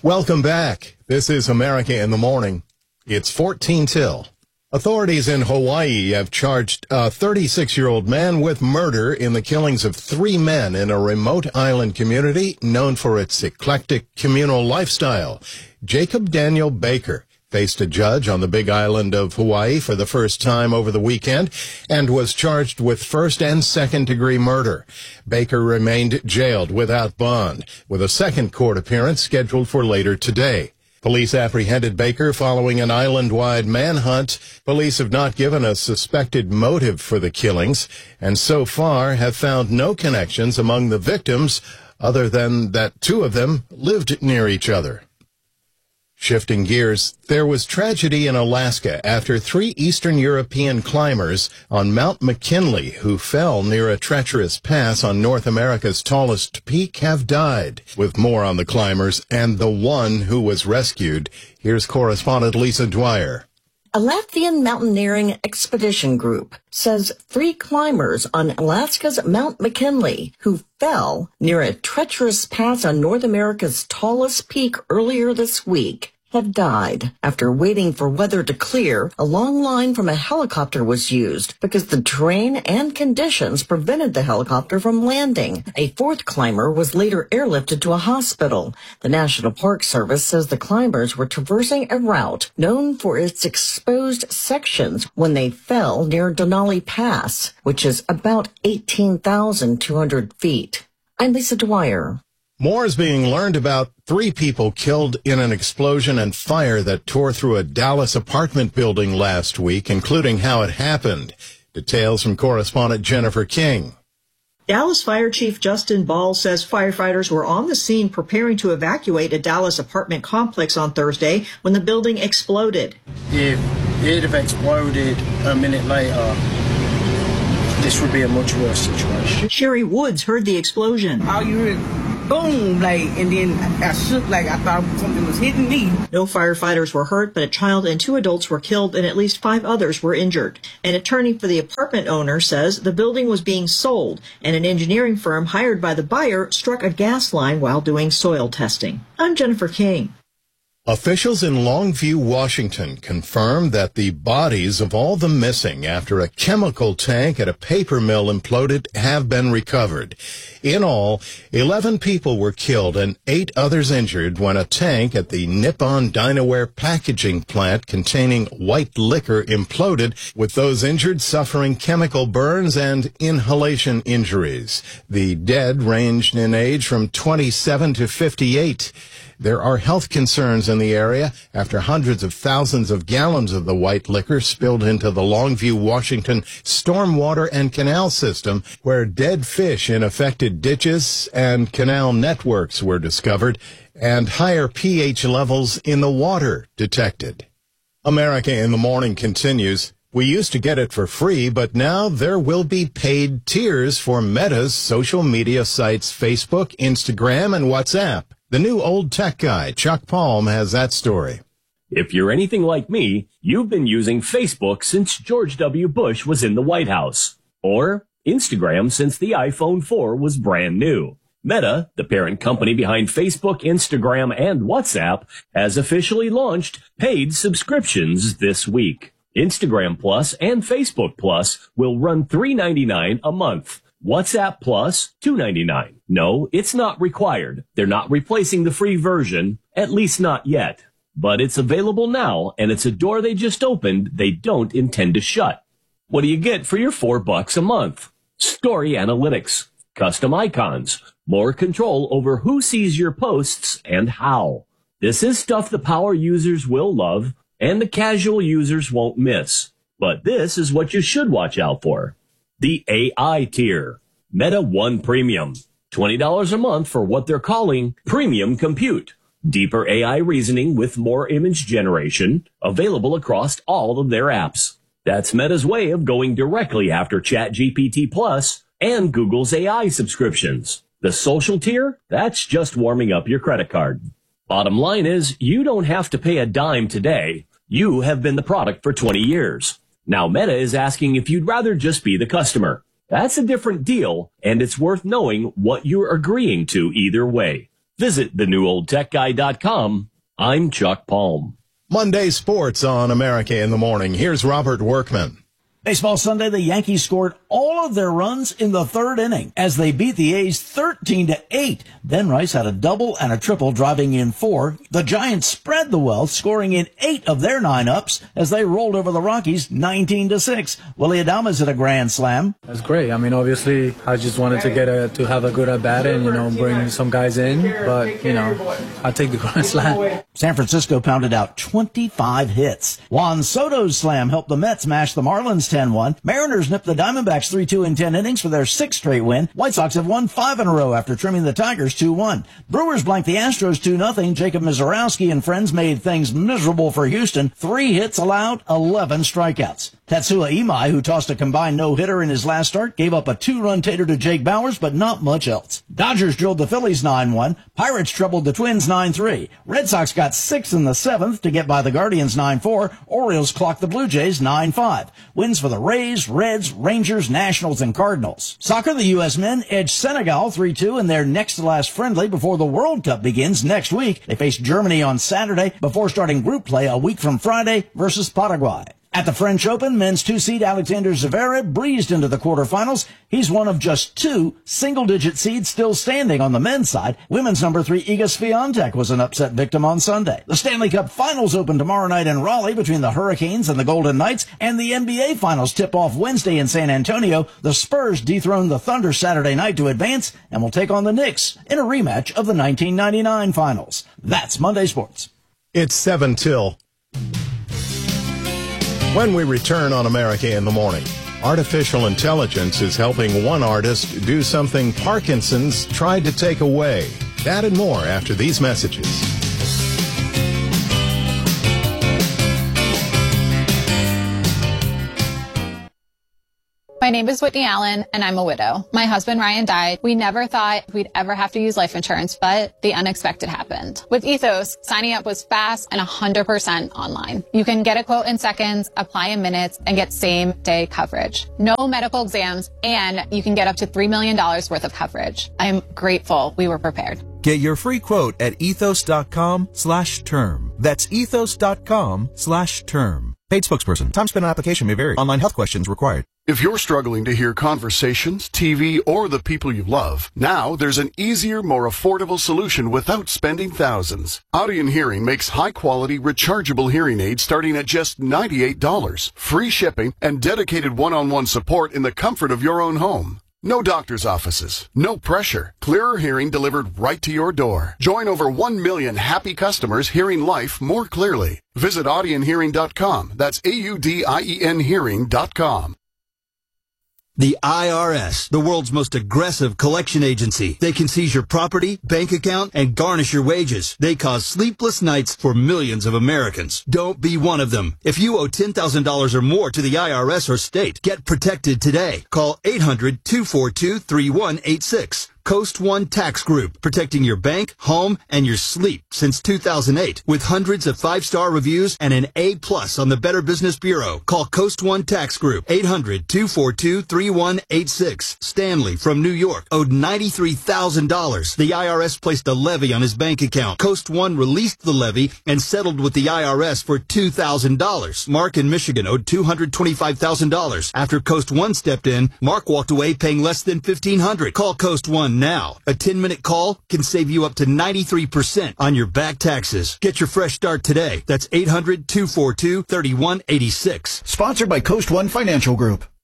Welcome back. This is America in the Morning. It's 14 till. Authorities in Hawaii have charged a 36-year-old man with murder in the killings of 3 men in a remote island community known for its eclectic communal lifestyle. Jacob Daniel Baker faced a judge on the Big Island of Hawaii for the first time over the weekend and was charged with first and second-degree murder. Baker remained jailed without bond, with a second court appearance scheduled for later today. Police apprehended Baker following an island-wide manhunt. Police have not given a suspected motive for the killings, and so far have found no connections among the victims other than that 2 of them lived near each other. Shifting gears, there was tragedy in Alaska after 3 Eastern European climbers on Mount McKinley who fell near a treacherous pass on North America's tallest peak have died. With more on the climbers and the one who was rescued, here's correspondent Lisa Dwyer. A Latvian mountaineering expedition group says 3 climbers on Alaska's Mount McKinley who fell near a treacherous pass on North America's tallest peak earlier this week have died. After waiting for weather to clear, a long line from a helicopter was used because the terrain and conditions prevented the helicopter from landing. A 4th climber was later airlifted to a hospital. The National Park Service says the climbers were traversing a route known for its exposed sections when they fell near Denali Pass, which is about 18,200 feet. I'm Lisa Dwyer. More is being learned about 3 people killed in an explosion and fire that tore through a Dallas apartment building last week, including how it happened. Details from correspondent Jennifer King. Dallas Fire Chief Justin Ball says firefighters were on the scene preparing to evacuate a Dallas apartment complex on Thursday when the building exploded. If it had exploded a minute later, this would be a much worse situation. Sherry Woods heard the explosion. All you heard, boom, and then I shook like I thought something was hitting me. No firefighters were hurt, but a child and 2 adults were killed and at least 5 others were injured. An attorney for the apartment owner says the building was being sold and an engineering firm hired by the buyer struck a gas line while doing soil testing. I'm Jennifer King. Officials in Longview, Washington confirmed that the bodies of all the missing after a chemical tank at a paper mill imploded have been recovered. In all, 11 people were killed and 8 others injured when a tank at the Nippon Dinaware packaging plant containing white liquor imploded, with those injured suffering chemical burns and inhalation injuries. The dead ranged in age from 27 to 58. There are health concerns in the area after hundreds of thousands of gallons of the white liquor spilled into the Longview, Washington stormwater and canal system, where dead fish in affected ditches and canal networks were discovered and higher pH levels in the water detected. America in the Morning continues. We used to get it for free, but now there will be paid tiers for Meta's social media sites Facebook, Instagram, and WhatsApp. The new old tech guy, Chuck Palm, has that story. If you're anything like me, you've been using Facebook since George W. Bush was in the White House. Or Instagram since the iPhone 4 was brand new. Meta, the parent company behind Facebook, Instagram, and WhatsApp, has officially launched paid subscriptions this week. Instagram Plus and Facebook Plus will run $3.99 a month. WhatsApp Plus, $2.99. No, it's not required. They're not replacing the free version, at least not yet. But it's available now, and it's a door they just opened they don't intend to shut. What do you get for your $4 a month? Story analytics, custom icons, more control over who sees your posts and how. This is stuff the power users will love, and the casual users won't miss. But this is what you should watch out for. The AI tier, Meta One Premium, $20 a month for what they're calling premium compute. Deeper AI reasoning with more image generation, available across all of their apps. That's Meta's way of going directly after ChatGPT Plus and Google's AI subscriptions. The social tier, that's just warming up your credit card. Bottom line is, you don't have to pay a dime today. You have been the product for 20 years. Now Meta is asking if you'd rather just be the customer. That's a different deal, and it's worth knowing what you're agreeing to either way. Visit thenewOldTechGuy.com. I'm Chuck Palm. Monday sports on America in the Morning. Here's Robert Workman. Baseball Sunday, the Yankees scored all of their runs in the third inning as they beat the A's 13-8. Ben Rice had a double and a triple, driving in 4. The Giants spread the wealth, scoring in 8 of their 9 ups as they rolled over the Rockies 19-6. Willie Adames hit a grand slam. That's great. I mean, obviously, I just wanted to have a good at bat and, bring some guys in. But, I'll take the grand slam. San Francisco pounded out 25 hits. Juan Soto's slam helped the Mets smash the Marlins 10-1. Mariners nipped the Diamondbacks 3-2 in 10 innings for their 6th straight win. White Sox have won 5 in a row after trimming the Tigers 2-1. Brewers blanked the Astros 2-0. Jacob Mizorowski and friends made things miserable for Houston. 3 hits allowed, 11 strikeouts. Tatsuya Imai, who tossed a combined no-hitter in his last start, gave up a 2-run tater to Jake Bowers, but not much else. Dodgers drilled the Phillies 9-1. Pirates troubled the Twins 9-3. Red Sox got 6 in the 7th to get by the Guardians 9-4. Orioles clocked the Blue Jays 9-5. Wins for the Rays, Reds, Rangers, Nationals, and Cardinals. Soccer, the U.S. men edged Senegal 3-2 in their next-to-last friendly before the World Cup begins next week. They face Germany on Saturday before starting group play a week from Friday versus Paraguay. At the French Open, men's 2-seed Alexander Zverev breezed into the quarterfinals. He's one of just 2 single-digit seeds still standing on the men's side. Women's number 3 Iga Swiatek was an upset victim on Sunday. The Stanley Cup Finals open tomorrow night in Raleigh between the Hurricanes and the Golden Knights, and the NBA Finals tip off Wednesday in San Antonio. The Spurs dethrone the Thunder Saturday night to advance and will take on the Knicks in a rematch of the 1999 Finals. That's Monday Sports. It's 7 till. When we return on America in the Morning, artificial intelligence is helping one artist do something Parkinson's tried to take away. That and more after these messages. My name is Whitney Allen, and I'm a widow. My husband, Ryan, died. We never thought we'd ever have to use life insurance, but the unexpected happened. With Ethos, signing up was fast and 100% online. You can get a quote in seconds, apply in minutes, and get same-day coverage. No medical exams, and you can get up to $3 million worth of coverage. I'm grateful we were prepared. Get your free quote at ethos.com/term. That's ethos.com/term. Paid spokesperson. Time spent on application may vary. Online health questions required. If you're struggling to hear conversations, TV, or the people you love, now there's an easier, more affordable solution without spending thousands. Audien Hearing makes high-quality, rechargeable hearing aids starting at just $98, free shipping, and dedicated one-on-one support in the comfort of your own home. No doctor's offices, no pressure, clearer hearing delivered right to your door. Join over 1 million happy customers hearing life more clearly. Visit audienhearing.com. That's AUDIEN hearing.com. The IRS, the world's most aggressive collection agency. They can seize your property, bank account, and garnish your wages. They cause sleepless nights for millions of Americans. Don't be one of them. If you owe $10,000 or more to the IRS or state, get protected today. Call 800-242-3186. Coast One Tax Group, protecting your bank, home, and your sleep since 2008. With hundreds of 5-star reviews and an A+ on the Better Business Bureau. Call Coast One Tax Group, 800-242-3186. Stanley from New York owed $93,000. The IRS placed a levy on his bank account. Coast One released the levy and settled with the IRS for $2,000. Mark in Michigan owed $225,000. After Coast One stepped in, Mark walked away paying less than $1,500. Call Coast One now. A 10-minute call can save you up to 93% on your back taxes. Get your fresh start today. That's 800-242-3186. Sponsored by Coast One Financial Group.